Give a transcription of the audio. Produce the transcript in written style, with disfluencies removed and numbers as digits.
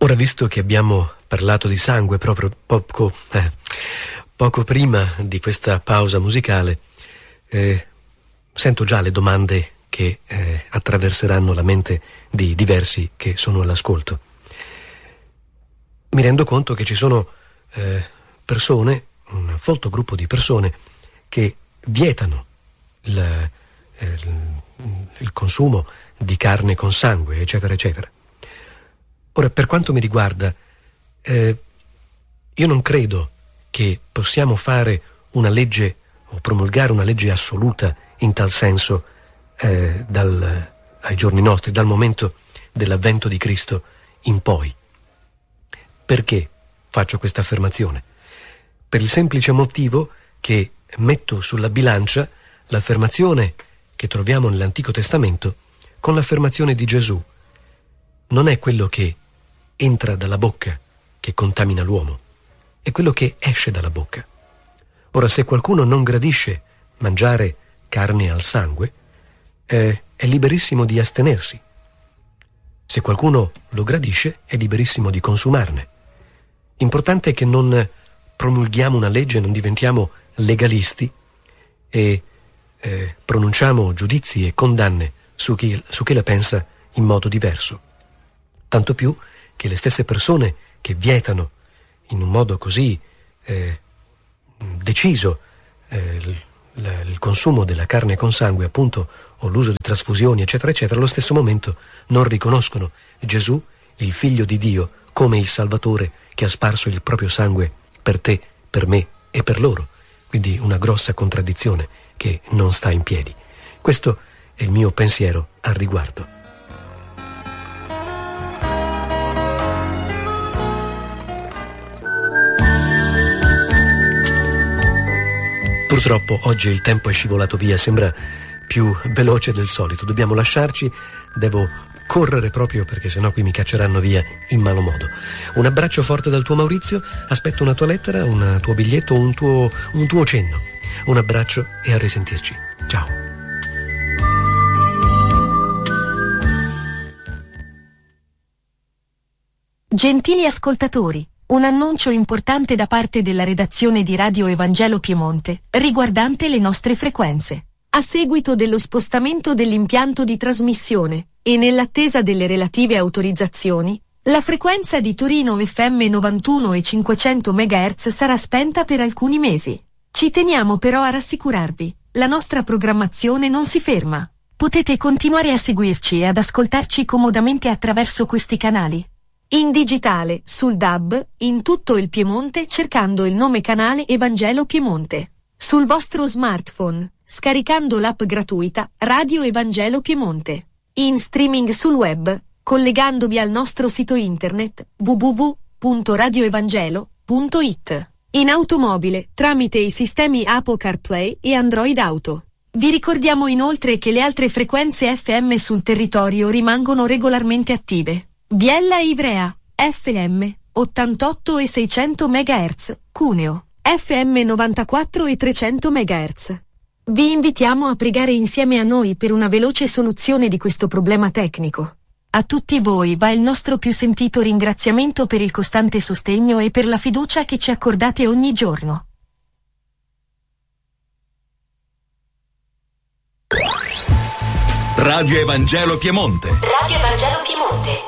Ora, visto che abbiamo parlato di sangue proprio poco prima di questa pausa musicale, sento già le domande che attraverseranno la mente di diversi che sono all'ascolto. Mi rendo conto che ci sono persone, un folto gruppo di persone, che vietano il consumo di carne con sangue, eccetera, eccetera. Ora, per quanto mi riguarda, io non credo che possiamo fare una legge o promulgare una legge assoluta in tal senso ai giorni nostri, dal momento dell'avvento di Cristo in poi. Perché faccio questa affermazione? Per il semplice motivo che metto sulla bilancia l'affermazione che troviamo nell'Antico Testamento con l'affermazione di Gesù. Non è quello che entra dalla bocca che contamina l'uomo, è quello che esce dalla bocca. Ora, se qualcuno non gradisce mangiare carne al sangue, è liberissimo di astenersi. Se qualcuno lo gradisce, è liberissimo di consumarne. Importante è che non promulghiamo una legge, non diventiamo legalisti e pronunciamo giudizi e condanne su chi la pensa in modo diverso. Tanto più che le stesse persone che vietano in un modo così deciso il consumo della carne con sangue, appunto, o l'uso di trasfusioni, eccetera, eccetera, allo stesso momento non riconoscono Gesù, il Figlio di Dio, come il Salvatore che ha sparso il proprio sangue per te, per me e per loro. Quindi una grossa contraddizione che non sta in piedi. Questo è il mio pensiero al riguardo. Purtroppo oggi il tempo è scivolato via, sembra più veloce del solito. Dobbiamo lasciarci, devo correre proprio perché sennò qui mi cacceranno via in malo modo. Un abbraccio forte dal tuo Maurizio, aspetto una tua lettera, un tuo biglietto, un tuo cenno. Un abbraccio e a risentirci. Ciao. Gentili ascoltatori, un annuncio importante da parte della redazione di Radio Evangelo Piemonte, riguardante le nostre frequenze. A seguito dello spostamento dell'impianto di trasmissione, e nell'attesa delle relative autorizzazioni, la frequenza di Torino FM 91 e 500 MHz sarà spenta per alcuni mesi. Ci teniamo però a rassicurarvi, la nostra programmazione non si ferma. Potete continuare a seguirci e ad ascoltarci comodamente attraverso questi canali. In digitale, sul DAB, in tutto il Piemonte cercando il nome canale Evangelo Piemonte. Sul vostro smartphone, scaricando l'app gratuita Radio Evangelo Piemonte. In streaming sul web, collegandovi al nostro sito internet www.radioevangelo.it. In automobile, tramite i sistemi Apple CarPlay e Android Auto. Vi ricordiamo inoltre che le altre frequenze FM sul territorio rimangono regolarmente attive. Biella e Ivrea, FM, 88 e 600 MHz, Cuneo, FM 94 e 300 MHz. Vi invitiamo a pregare insieme a noi per una veloce soluzione di questo problema tecnico. A tutti voi va il nostro più sentito ringraziamento per il costante sostegno e per la fiducia che ci accordate ogni giorno. Radio Evangelo Piemonte. Radio Evangelo Piemonte.